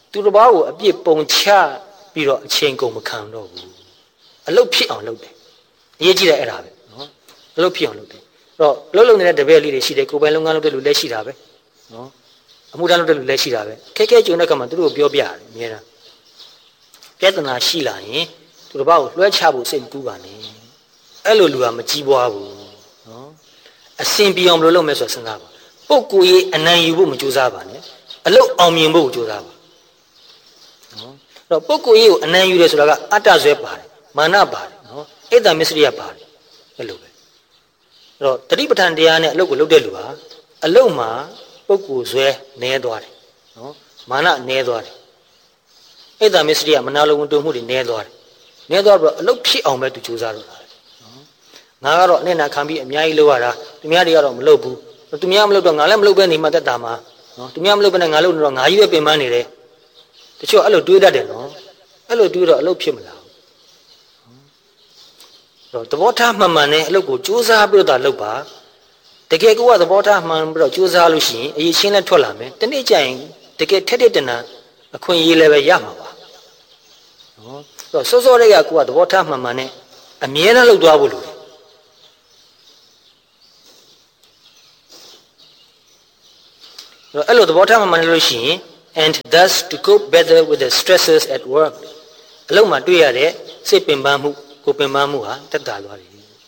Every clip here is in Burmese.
သူတစ်ပါးကိုအပြစ်ပုံချပြီးတော့အချိန်ကုန်မခံတော့ဘူးအလုပ်ဖြစ်အောင်လုပ်တယ်အရေးကြီးတယ်အဲ့ဒါပဲနော်အလုပ်ဖြစ်အောင်လုပ်တယ်အဲ့တော့အလုပ်လုပ်နေတဲ့တပည့်လေးတွေရှိတယ်ကိုယ်ပိုင်လုပ်ငန်းလုပ်တဲ့လူလည်းရှိတာပဲနော်အမှုထမ်းလုပ်တဲ့လူလည်းရှိတာပဲခက်ခဲကြုံတဲ့အခါမှာသူတို့ကိုပြောပြရတယ်အများအားပြဿနာရှိလာရင်သူတစ်ပါးကိုလွှဲချဖို့စိတ်မကူးပါနဲ့အဲ့လိုလူကမကြီးပွားဘူးနော်အစင်ပြေအောင်ဘယ်လိုလုပ်မလဲဆိုတော့စဉ်းစားပါပုဂ္ဂိုလ်ရေးအနံ့ယူဖို့မကြိုးစားပါနဲ့အလုပ်အောင်မြင်ဖို့ကြိုးစားပါနော်အဲ့တော့ပုဂ္ဂိုလ်ရေးကိုအနံ့ယူတယ်ဆိုတာကအတ္တဆွဲပါတယ်မာနပါတယ်နော်အိတ်တမစ္စရိယပါတယ်အဲ့လိုပဲအဲ့တော့တတိပဋ္ဌာန်တရားနဲ့အလုပ်ကိုလုပ်တဲ့လူဟာအလုပ်မှာပုဂ္ဂိုလ်ဆွဲနည်းသွားတယ်နော်မာနနည်းသွားတယ်အိတ်တမစ္စရိယမနာလိုဝန်တုံမှုတွေနည်းသွားတယ်နည်းသွားပြီးတော့အလုပ်ဖြစ်အောင်ပဲသူကြိုးစားတော့တာငါကတော့အနေနဲ့ခံပြီးအများကြီးလုပ်ရတာသူများတွေကတော့မလုပ်ဘူးသူများမလုပ်တော့ငါလည်းမလုပ်ပဲနေမှတက်တာမှာနော်သူများမလုပ်ပဲနဲ့ငါလုပ်နေတော့ငါကြီးပဲပင်ပန်းနေတယ်တချို့အဲ့လိုတွေးတတ်တယ်နော်အဲ့လိုတွေးတော့အလုပ်ဖြစ်မလားတော့သဘောထားမှန်မှန်နဲ့အလုပ်ကိုစူးစမ်းပြီးတော့လုပ်ပါတကယ်ကိုကသဘောထားမှန်ပြီးတော့စူးစမ်းလို့ရှိရင်အရေးချင်းလည်းထွက်လာမယ်တနေ့ကျရင်တကယ်ထက်တဲ့တဏ္ဍအခွင့်အရေးလည်းပဲရမှာပါနော်တော့စောစောလေးကကိုကသဘောထားမှန်မှန်နဲ့အမြဲတမ်းလုပ်သွားဖို့လိုတယ်အဲ့လိုသဘောထားမှမှန်လို့ရှိရင် and thus to cope better with the stresses at work အလုပ်မှာတွေ့ရတဲ့စိတ်ပင်ပန်းမှုကိုပင်ပန်းမှုဟာတက်တာသွားတယ်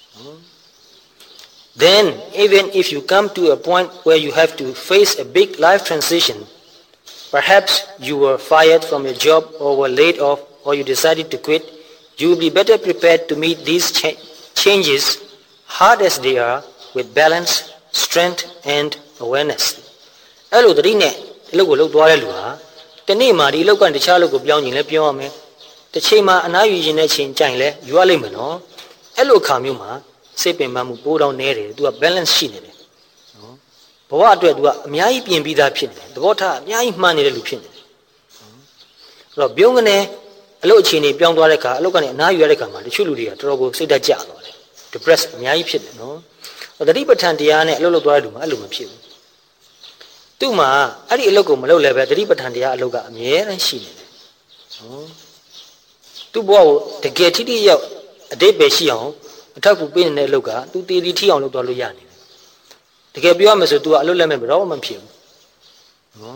Then even if you come to a point where you have to face a big life transition perhaps you were fired from your job or were laid off or you decided to quit you will be better prepared to meet these changes hard as they are with balance strength and awarenessအဲ့လိုတတိနဲ့အလုပ်ကိုလုပ်သွားတဲ့လူဟာတနေ့မှဒီအလုပ်ကတခြားအလုပ်ကိုပြောင်းရင်လည်းပြောင်းရမယ်တစ်ချိန်မှအနားယူခြင်းနဲ့ချိန်ကြိုင်လဲယူရလိမ့်မယ်နော်အဲ့လိုခါမျိုးမှာစိတ်ပင်ပန်းမှုပိုးတောင်းနေတယ်သူက balance ရှိနေတယ်နော်ဘဝအတွက်သူကအများကြီးပြင်ပြီးသားဖြစ်နေတယ်သဘောထားအများကြီးမှန်နေတဲ့လူဖြစ်နေတယ်အဲ့တော့ပြုံးကနေအလုပ်အခြေအနေပြောင်းသွားတဲ့အခါအလုပ်ကနေအနားယူရတဲ့အခါမှာတချို့လူတွေကတော်တော်ကိုစိတ်ဓာတ်ကျသွားတယ် depress အများကြီးဖြစ်တယ်နော်တတိပဋ္ဌာန်တရားနဲ့အလုပ်လုပ်သွားတဲ့လူမှာအဲ့လိုမဖြစ်ဘူးသူ့မှာအဲ့ဒီအလုပ်ကိုမလုပ်လည်းပဲတတိပဋ္ဌာန်တရားအလုပ်ကအမြဲတမ်းရှိနေတယ်နော်သူ့ဘဝကိုတကယ်ထိထိရောက်အတိတ်ပဲရှိအောင်အထောက်အကူပေးနေတဲ့အလုပ်ကသူတည်တည်ထိအောင်လုပ်သွားလို့ရနေတယ်တကယ်ပြောရမယ်ဆို तू ကအလုပ်လက်မဲ့ဘယ်တော့မှမဖြစ်ဘူးနော်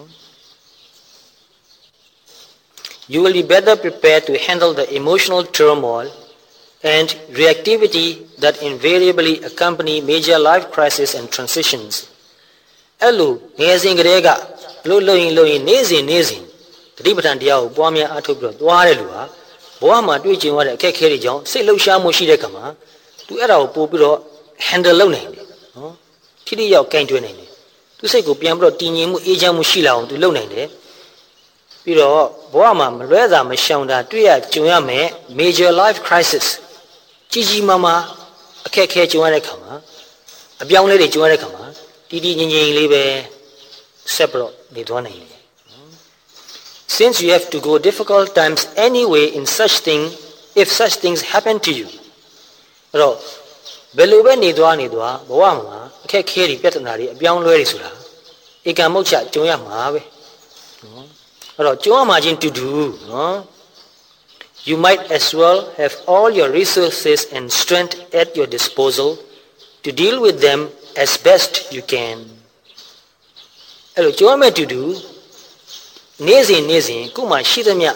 You will be better prepared to handle the emotional turmoil and reactivity that invariably accompany major life crises and transitionsအဲ့လိုငယ်စဉ်ကတည်းကအလုပ်လုပ်ရင်နေစဉ်တတိပဋ္ဌာန်တရားကိုပွားများအားထုတ်ပြီးတော့သွားတဲ့လူဟာဘဝမှာတွေ့ကြုံရတဲ့အခက်အခဲတွေကြောင့်စိတ်လှုပ်ရှားမှုရှိတဲ့ကမှာသူအဲ့ဒါကိုပို့ပြီးတော့ handle လုပ်နိုင်တယ်နော်ထိထိရောက်ကင်တွယ်နိုင်တယ်သူစိတ်ကိုပြန်ပြီးတော့တည်ငြိမ်မှုအေးချမ်းမှုရှိလာအောင်သူလုပ်နိုင်တယ်ပြီးတော့ဘဝမှာမလွဲသာမရှောင်တာတွေ့ရကြုံရမယ် major life crisis ကြီးမားမားအခက်အခဲကြုံရတဲ့ခါမှာအပြောင်းလဲတွေကြုံရတဲ့ခါမှာတည်တည်ငြိမ်ငြိမ်လေးပဲဆက်ပြီးတော့နေသွားနိုင်တယ်Since you have to go difficult times anyway in such thing if such things happen to you အဲ့တော့ဘယ်လိုပဲနေသွားဘဝမှာအခက်ခဲတွေပြဿနာတွေအပြောင်းလဲတွေဆိုတာဧကံမုတ်ချကြုံရမှာပဲနော်အဲ့တော့ကြုံရမှာချင်းတူနော် You might as well have all your resources and strength at your disposal to deal with them as best you can အဲ့တော့ကြုံရမယ်တူနေ့စဉ်ကိုမှရှိသမျှ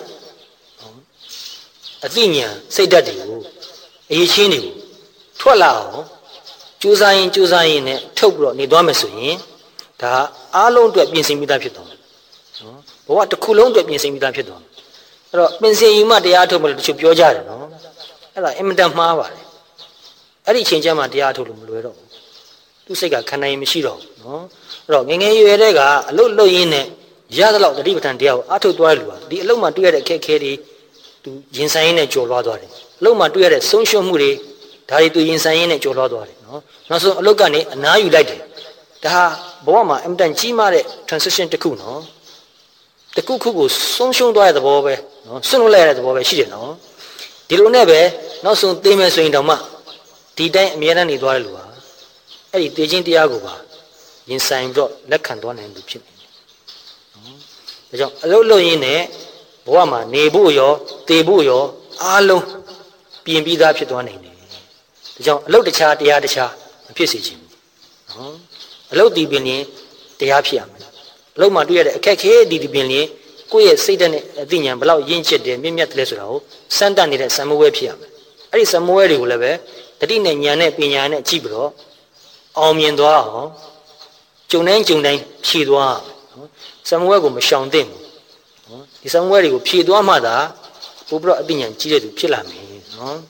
အသိဉာဏ်စိတ်ဓာတ်တွေကိုအရေးချင်းတွေကိုထွက်လာအောင်ကြိုးစားရင်နဲ့ထုတ်ပြီးတော့နေသွားမယ်ဆိုရင်ဒါအားလုံးအတွက်ပြင်ဆင်ပြီးသားဖြစ်သွားမယ်နော်ဘဝတစ်ခုလုံးအတွက်ပြင်ဆင်ပြီးသားဖြစ်သွားမယ်အဲ့တော့ပြင်ဆင်ယူမှတရားထုတ်မယ်လို့တချို့ပြောကြတယ်နော်အဲ့ဒါအင်မတန်မှားပါတယ်အဲ့ဒီအချိန်ကျမှတရားထုတ်လို့မလွယ်တော့ဘူးသူစိတ်ကခံနိုင်မရှိတော့ဘူးနော်အဲ့တော့ငငယ်ရွယ်တဲ့ကအလုတ်လုတ်ရင်းနဲ့ရသလောက်တတိပဋ္ဌာန်တရားကိုအားထုတ်သွားတဲ့လူဟာဒီအလုံးမှာတွေ့ရတဲ့အခက်အခဲတွေသူရင်ဆိုင်ရင်းနဲ့ကြော်လွှားသွားတယ်အလုံးမှာတွေ့ရတဲ့ဆုံးရှုံးမှုတွေဒါတွေသူရင်ဆိုင်ရင်းနဲ့ကြော်လွှားသွားတယ်နော်နောက်ဆုံးအလုတ်ကနေအနားယူလိုက်တယ်ဒါဟာဘဝမှာအင်မတန်ကြီးမားတဲ့ transition တစ်ခုနော်တစ်ခုခုကိုဆုံးရှုံးသွားတဲ့သဘောပဲနော်ဆွန့်လွတ်လိုက်ရတဲ့သဘောပဲရှိတယ်နော်ဒီလိုနဲ့ပဲနောက်ဆုံးသိမယ်ဆိုရင်တောင်မှဒီတိုင်းအမြဲတမ်းနေသွားတဲ့လူဟာအဲ့ဒီသိချင်းတရားကိုပါရင်ဆိုင်ပြီးတော့လက်ခံသွားနိုင်လို့ဖြစ်တယ်ဒါကြောင့်အလုပ်လုပ်ရင်းနဲ့ဘဝမှာနေဖို့ရောတည်ဖို့ရောအားလုံးပြင်ပြီးသားဖြစ်သွားနိုင်တယ်ဒါကြောင့်အလုပ်တခြားတရားတခြားမဖြစ်စေချင်ဘူးနော်အလုပ်တည်ပင်ရင်တရားဖြစ်ရမယ်အလုပ်မှာတွေ့ရတဲ့အခက်ခဲဒီပင်ရင်ကိုယ့်ရဲ့စိတ်ဓာတ်နဲ့အသိဉာဏ်ဘလောက်ရင့်ကျက်တယ်မြင့်မြတ်တယ်ဆိုတာကိုစမ်းသပ်နေတဲ့စံမဝဲဖြစ်ရမယ်အဲ့ဒီစံမဝဲတွေကိုလည်းပဲတတိနဲ့ဉာဏ်နဲ့ပညာနဲ့ကြည့်ပြီးတော့အောင်မြင်သွားအောင်ကြုံတိုင်းဖြည့်သွားနော်စံမဝဲကိုမရှောင်သင့်ဘူးနော်ဒီစံမဝဲတွေကိုဖြည့်သွားမှသာပို့ပြီးတော့အသိဉာဏ်ကြီးတဲ့သူဖြစ်လာမယ်နော်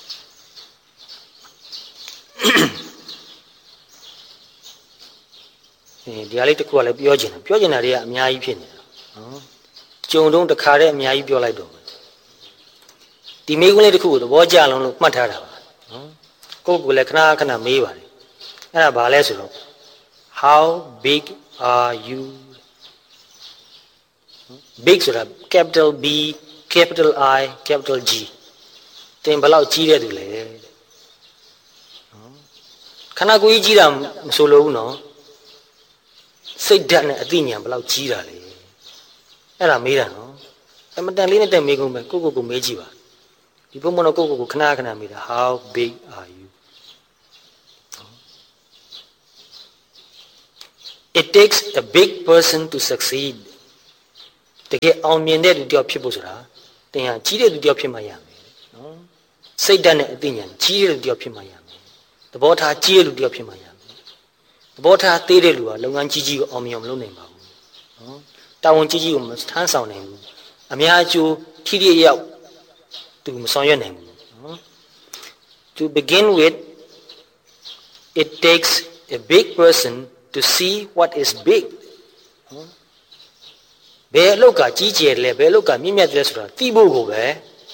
ဒီဟာလေးတစ်ခုကလည်းပြောချင်တာတွေကအများကြီးဖြစ်နေတာနော်ကြုံတုံးတစ်ခါတည်းအများကြီးပြောလိုက်တော့ဒီမိကွန်းလေးတစ်ခုကိုသဘောကျလုံးလို့မှတ်ထားတာပါနော်ကိုယ့်ကိုယ်လည်းခဏမေးပါတယ်အဲ့ဒါဘာလဲဆိုတော့ how big are you big ဆိုတာ capital B capital I capital G တင်ဘယ်လောက်ကြီးတဲ့သူလဲခန္ဓာကိုယ်ကြီးတာမဆိုလို့ဘူးနော်စိတ်ဓာတ်နဲ့အသိဉာဏ်ဘယ်လောက်ကြီးတာလဲအဲ့ဒါမေးတာနော်အမတန်လေးနဲ့တက်မေးကုန်ပဲကိုမေးကြည့်ပါဒီဘုံမနော်ကိုခဏမေးတာ how big are you it takes a big person to succeed တကယ်အောင်မြင်တဲ့လူတယောက်ဖြစ်ဖို့ဆိုတာတင်ဟာကြီးတဲ့လူတယောက်ဖြစ်မှရမယ်နော်စိတ်ဓာတ်နဲ့အသိဉာဏ်ကြီးတဲ့လူတယောက်ဖြစ်မှရမယ်သဘောထားကြီးတဲ့လူတယောက်ဖြစ်မှရမယ်သဘောထားသေးတဲ့လူကလုပ်ငန်းကြီးကိုအောင်မြင်အောင်မလုပ်နိုင်ပါဘူးနော်တာဝန်ကြီးကိုမထမ်းဆောင်နိုင်ဘူးအများအကျိုးထိထိရောက်သူမဆောင်ရွက်နိုင်ဘူးနော် to begin with it takes a big person to see what is big ဘယ်အလုပ်ကကြီးကျယ်လဲဘယ်အလုပ်ကမြင့်မြတ်တယ်ဆိုတာသိဖို့ကိုပဲ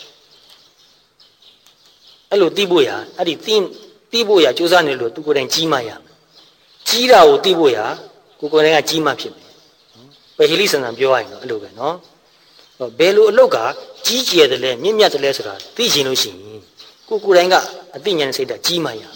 အဲ့လိုသိဖို့ရအဲ့ဒီသိဖို့ရစူးစမ်းနေလို့သူကိုယ်တိုင်ကြီးမှရမယ်ကြီးတာကိုသိဖို့ရကိုယ်တိုင်ကကြီးမှဖြစ်မယ်ပဲဟိလိဆန်ဆန်ပြောရရင်တော့အဲ့လိုပဲနော်ဘယ်လိုအလုပ်ကကြီးကျယ်တယ်လဲမြင့်မြတ်တယ်လဲဆိုတာသိချင်လို့ရှိရင်ကိုယ်တိုင်ကအသိဉာဏ်စိတ်ဓာတ်ကြီးမှရ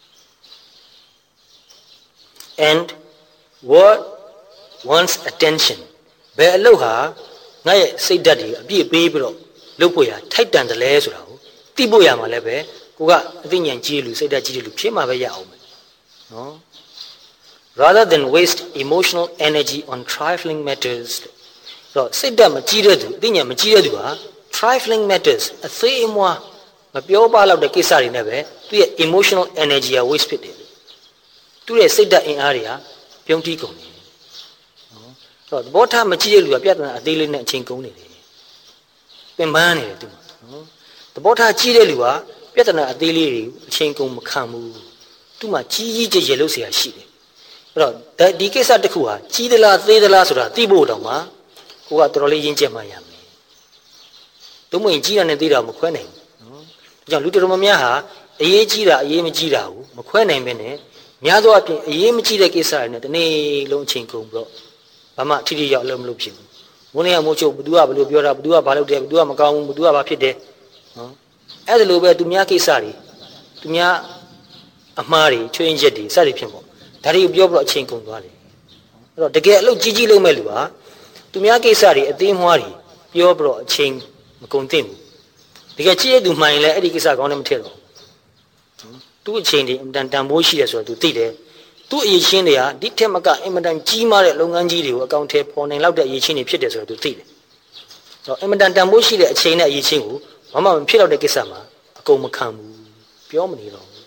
and what wants attention ဘယ်အလုပ်ဟာငါရဲ့စိတ်ဓာတ်တွေအပြည့်ပေးပြီးတော့လုပ်ဖို့ရထိုက်တန်တယ်လဲဆိုတာကိုသိဖို့ရမှာလည်းပဲကိုကအသိဉာဏ်ကြီးလူစိတ်ဓာတ်ကြီးလူဖြစ်မှာပဲရအောင်မယ်နော် rather than waste emotional energy on trifling matters တော့စိတ်ဓာတ်မကြီးတဲ့သူအသိဉာဏ်မကြီးတဲ့သူဟာ trifling matters အသေးအမွှားမပြောပါတော့တဲ့ကိစ္စတွေနဲ့ပဲသူရဲ့ emotional energy က waste ဖြစ်တယ်သူရဲ့စိတ်ဓာတ်အင်အားတွေကပြုံးတီးကုန်တယ်နော်သဘောထားမကြီးတဲ့လူကပြဿနာအသေးလေးနဲ့အချိန်ကုန်နေတယ်ပင်ပန်းနေတယ်သူနော်သဘောထားကြီးတဲ့လူကပြဿနာအသေးလေးတွေအချိန်ကုန်မခံဘူးသူမှကြီးကျယ်လို့เสียရှိတယ်အဲ့တော့ဒီကိစ္စတစ်ခုဟာကြီးသလားသေးသလားဆိုတာသိဖို့တောင်မှကိုကတော်တော်လေးရင်းကျက်မှရမယ်သူမရင်ကြီးတာနဲ့သေးတာမခွဲနိုင်ဘူးနော်ဒါကြောင့်လူတော်များများဟာအရေးကြီးတာအရေးမကြီးတာကိုမခွဲနိုင်ဘဲနဲ့များသောအားဖြင့်အရေးမကြီးတဲ့ကိစ္စတွေနဲ့ဒီနေ့လုံးအချိန်ကုန်ပြီးတော့ဘာမှထိထိရောက်လို့မလုပ်ဖြစ်ဘူး။မိုးနေရမိုးချုပ်ဘသူကဘယ်လိုပြောတာဘသူကဘာလုပ်တယ်ဘသူကမကောင်းဘူးဘသူကဘာဖြစ်တယ်နော်။အဲ့ဒါလိုပဲသူများကိစ္စတွေသူများအမှားတွေချွင်းချက်တွေစသည်ဖြင့်ပေါ့ဒါတွေကိုပြောပြီးတော့အချိန်ကုန်သွားတယ်။အဲ့တော့တကယ်အလုပ်ကြီးလုပ်မဲ့လူဟာသူများကိစ္စတွေအသေးမွှားတွေပြောပြီးတော့အချိန်မကုန်သင့်ဘူး။တကယ်ချစ်ရသူမှန်ရင်လည်းအဲ့ဒီကိစ္စကောင်းတယ်မထည့်တော့သူ့အချိန်တွေအင်တန်တန်ဖိုးရှိတယ်ဆိုတော့သူသိတယ်သူ့အရေးချင်းတွေကဒီထက်မကအင်မတန်ကြီးမားတဲ့လုပ်ငန်းကြီးတွေကိုအကောင့်ထဲပေါ်နိုင်လောက်တဲ့အရေးချင်းတွေဖြစ်တယ်ဆိုတော့သူသိတယ်ဆိုတော့အင်မတန်တန်ဖိုးရှိတဲ့အချိန်နဲ့အရေးချင်းကိုဘာမှမဖြစ်တော့တဲ့ကိစ္စမှာအကုန်မခံဘူးပြောမနေတော့ဘူး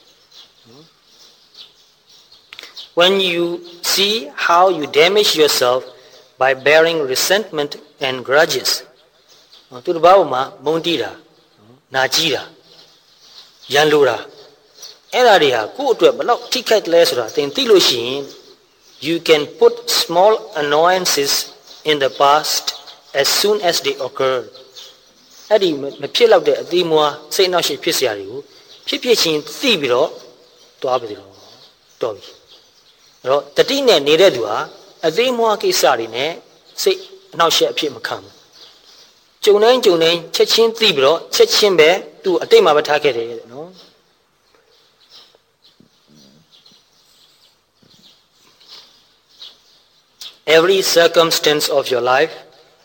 when you see how you damage yourself by bearing resentment and grudges သူတစ်ပါးမှာမုန်းတီးတာနာကြီးတာရန်လိုတာအဲ့ဒါတွေဟာကိုယ့်အတွက်ဘယ်လောက်ထိခိုက်လဲဆိုတာသင်သိလို့ရှိရင် you can put small annoyances in the past as soon as they occur အဲ့ဒီမဖြစ်တော့တဲ့အသီးမွားစိတ်နှောက်ယှက်ဖြစ်စရာတွေကိုဖြစ်ချင်းသိပြီးတော့တွားပြီတော့တော်ပြီအဲ့တော့တတိနဲ့နေတဲ့သူဟာအသီးမွားကိစ္စတွေနဲ့စိတ်အနှောက်ယှက်အဖြစ်မခံဘူးကြုံတိုင်းချက်ချင်းသိပြီးတော့ချက်ချင်းပဲသူ့အတိတ်မှာပဲထားခဲ့တယ်နော်Every circumstance of your life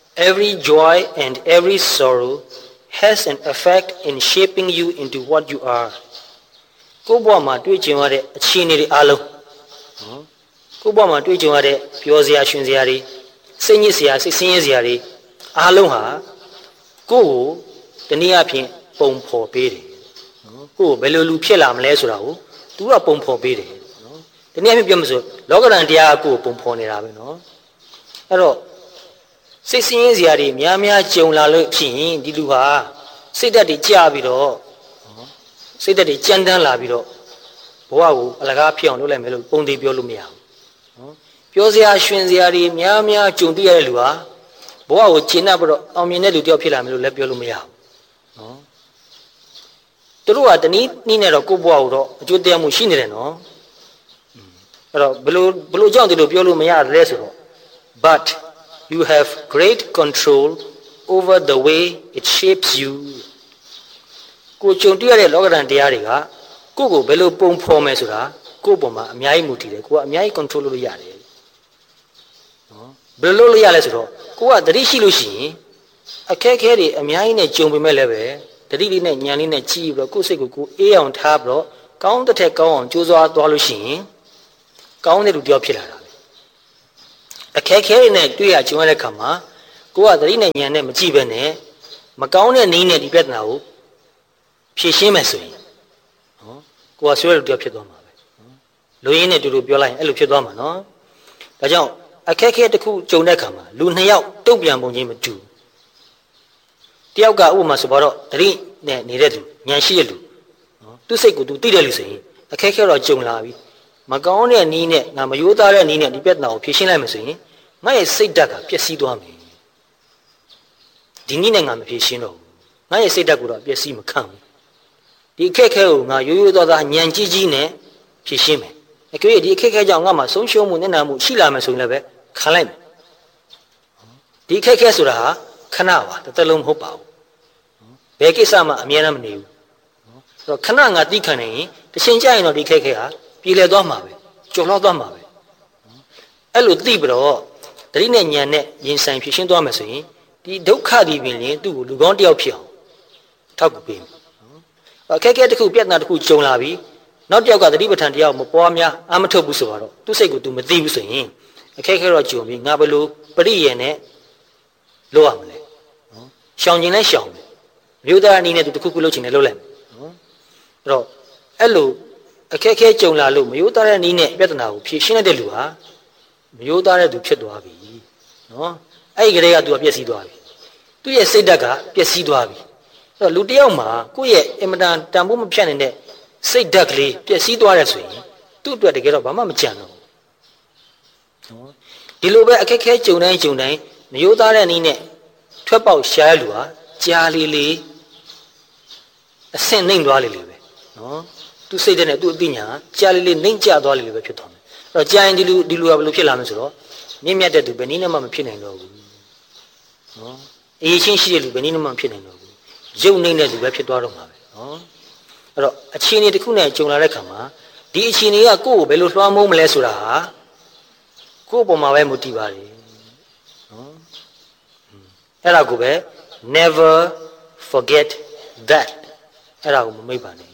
Every joy and every sorrow has an effect in shaping you into what you are. ကိုယ့်ဘဝမှာတွေ့ကြုံရတဲ့အခြေအနေတွေအလုံးကိုယ့်ဘဝမှာတွေ့ကြုံရတဲ့ပျော်စရာရွှင်စရာတွေစိတ်ညစ်စရာစိတ်ဆင်းရဲစရာတွေအလုံးဟာကိုယ့်ကိုတနည်းအားဖြင့်ပုံဖော်ပေးတယ်နော်ကိုယ့်ကိုဘယ်လိုလူဖြစ်လာမလဲဆိုတာကို तू ကပုံဖော်ပေးတယ်နော်တနည်းအားဖြင့်ပြောမှဆိုလောကဓာတ်တရားကိုယ်ကိုပုံဖော်နေတာပဲနော်အဲ့တော့စိတ်ဆင်းရဲစရာတွေများများကြုံလာလို့ဖြစ်ရင်ဒီလူဟာစိတ်ဓာတ်တွေကျပြီးတော့စိတ်ဓာတ်တွေကြမ်းတမ်းလာပြီးတော့ဘဝကိုအလကားဖြစ်အောင်လုပ်လိုက်မယ်လို့ပုံသေးပြောလို့မရဘူးနော်ပြောစရာရွှင်စရာတွေများများကြုံတွေ့ရတဲ့လူဟာဘဝကိုကျင့်တတ်ပြီးတော့အောင်မြင်တဲ့လူတယောက်ဖြစ်လာမယ်လို့လည်းပြောလို့မရဘူးနော်သူတို့ကတနည်းနည်းနဲ့တော့ကိုယ့်ဘဝကိုတော့အကျိုးတရားမှုရှိနေတယ်နော်အဲ့တော့ဘယ်လိုကြောင့်ဒီလိုပြောလို့မရလဲဆိုတော့ but you have great control over the way it shapes you ကိုကြုံတွေ့ရတဲ့လောကဓာတ်တရားတွေကကိုယ့်ကိုဘယ်လိုပုံဖော်မယ်ဆိုတာကိုယ့်ပုံမှာအများကြီးမူတည်တယ်ကိုကအများကြီး control လုပ်လို့ရတယ်နော်ဘယ်လိုလုပ်လို့ရလဲဆိုတော့ကိုကသတိရှိလို့ရှိရင်အခက်အခဲတွေအများကြီးနဲ့ကြုံပေမဲ့လည်းပဲသတိလေးနဲ့ဉာဏ်လေးနဲ့ကြည့်ပြီးတော့ကိုယ့်စိတ်ကိုကိုအေးအောင်ထားပြီးတော့ကောင်းတဲ့ထက်ကောင်းအောင်ကြိုးစားသွားလို့ရှိရင်ကောင်းတဲ့လူတယောက်ဖြစ်လာတာပဲအခက်အခဲတွေနဲ့တွေ့ရကြုံရတဲ့အခါမှာကိုကသတိနဲ့ဉာဏ်နဲ့မကြည့်ဘဲနဲ့မကောင်းတဲ့နည်းနဲ့ဒီပြဿနာကိုဖြေရှင်းမယ်ဆိုရင်နော်ကိုကဆွဲလို့တယောက်ဖြစ်သွားမှာပဲလူရင်းနဲ့တူတူပြောလိုက်ရင်အဲ့လိုဖြစ်သွားမှာနော်ဒါကြောင့်အခက်အခဲတစ်ခုကြုံတဲ့အခါမှာလူနှစ်ယောက်တုံ့ပြန်ပုံချင်းမတူတယောက်ကဥပမာဆိုတော့သတိနဲ့နေတဲ့လူဉာဏ်ရှိတဲ့လူနော်သူ့စိတ်ကိုသူသိတဲ့လူဆိုရင်အခက်အခဲတော့ကြုံလာပြီမကောင်းတဲ့နည်းနဲ့ငါမရိုးသားတဲ့နည်းနဲ့ဒီပြဿနာကိုဖြေရှင်းလိုက်မယ်ဆိုရင်ငါရဲ့စိတ်ဓာတ်ကပျက်စီးသွားမယ်ဒီနည်းနဲ့ငါမဖြေရှင်းတော့ဘူးငါရဲ့စိတ်ဓာတ်ကိုတော့ပျက်စီးမခံဘူးဒီအခက်အခဲကိုငါရိုးရိုးသားသားဉာဏ်ကြီးကြီးနဲ့ဖြေရှင်းမယ်အကြွေဒီအခက်အခဲကြောင့်ငါမှဆုံးရှုံးမှုနဲ့နာမှုရှိလာမယ်ဆိုရင်လည်းပဲခံလိုက်မယ်ဒီအခက်အခဲဆိုတာဟာခဏပါတစ်သက်လုံးမဟုတ်ပါဘူးဘယ်ကိစ္စမှအမြဲတမ်းမနေဘူးအဲ့တော့ခဏငါသိခံနေရင်တစ်ချိန်ကြာရင်တော့ဒီအခက်အခဲဟာပြေလည်သွားမှာပဲကျော်လွှားသွားမှာပဲအဲ့လိုသိပြီးတော့တတိနဲ့ဉာဏ်နဲ့ရင်ဆိုင်ဖြေရှင်းသွားမယ်ဆိုရင်ဒီဒုက္ခဒီပင်လင်သူ့ကိုလူကောင်းတစ်ယောက်ဖြစ်အောင်ထောက်ကူပေးမယ်အခက်အခဲတစ်ခုပြဿနာတစ်ခုကြုံလာပြီနောက်တစ်ယောက်ကသတိပဋ္ဌာန်တရားကိုမပွားများအာမထုတ်ဘူးဆိုတော့သူ့စိတ်ကို तू မသိဘူးဆိုရင်အခက်အခဲတော့ကြုံပြီငါဘယ်လိုပရိယေနဲ့လုပ်ရမလဲနော်ရှောင်ကျင်လဲရှောင်မယ်မြို့သားအနေနဲ့ तू တစ်ခုခုလုပ်ချင်တယ်လုပ်လိုက်မယ်နော်အဲ့တော့အဲ့လိုအခက်အခဲကြုံလာလို့မရိုးသားတဲ့နည်းနဲ့ပြဿနာကိုဖြေရှင်းတဲ့လူဟာမရိုးသားတဲ့သူဖြစ်သွားပြီနော်အဲ့ဒီကလေးက तू ပျက်စီးသွားပြီသူ့ရဲ့စိတ်ဓာတ်ကပျက်စီးသွားပြီအဲ့တော့လူတစ်ယောက်မှာကိုယ့်ရဲ့အင်မတန်တန်ဖိုးမဖြတ်နိုင်တဲ့စိတ်ဓာတ်ကလေးပျက်စီးသွားတယ်ဆိုရင်သူ့အတွက်တကယ်တော့ဘာမှမကြံတော့ဘူးနော်ဒီလိုပဲအခက်ခဲကြုံတိုင်းမရိုးသားတဲ့နည်းနဲ့ထွက်ပေါက်ရှားလူဟာကြားလေးအဆင့်နှိမ့်သွားလေပဲနော်သူစိတ်တဲ့နဲ့သူ့အသိဉာဏ်ကြားလေးနှိမ့်ကျသွားလေပဲဖြစ်သွားမယ်အဲ့တော့ကြားရင်ဒီလူကဘယ်လိုဖြစ်လာမလဲဆိုတော့မြင့်မြတ်တဲ့သူဘယ်နည်းနဲ့မှမဖြစ်နိုင်တော့ဘူးနော်အေးချင်းရှိတဲ့လူဘယ်နည်းနဲ့မှမဖြစ်နိုင်တော့ဘူးရုပ်နှိမ့်တဲ့လူပဲဖြစ်သွားတော့မှာပဲနော်အဲ့တော့အခြေအနေတစ်ခုနဲ့ကြုံလာတဲ့ခါမှာဒီအခြေအနေကကိုယ့်ကိုဘယ်လိုလွှမ်းမိုးမလဲဆိုတာဟာကိုယ့်ပုံမှာပဲမူတည်ပါတယ်နော်အဲ့ဒါကိုပဲ never forget that အဲ့ဒါကိုမမေ့ပါနဲ့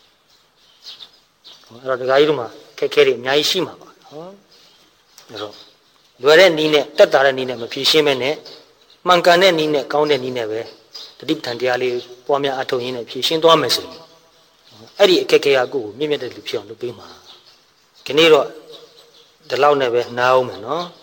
အဲ့တော့ဒကာကြီးတို့မှာခက်ခဲတွေအများကြီးရှိမှာပါနော်အဲ့တော့လွယ်တဲ့နည်းနဲ့တက်တာတဲ့နည်းနဲ့မဖြေရှင်းမဲနဲ့မှန်ကန်တဲ့နည်းနဲ့ကောင်းတဲ့နည်းနဲ့ပဲတတိပဋ္ဌာန်တရားလေးပွားများအထောက်ရင်းနဲ့ဖြေရှင်းသွားမယ်ဆိုရင်အဲ့ဒီအခက်ခဲကကိုယ့်ကိုမြင့်မြတ်တဲ့လူဖြစ်အောင်လုပ်ပေးမှာဒီနေ့တော့ဒီလောက်နဲ့ပဲနားအောင်မယ်နော်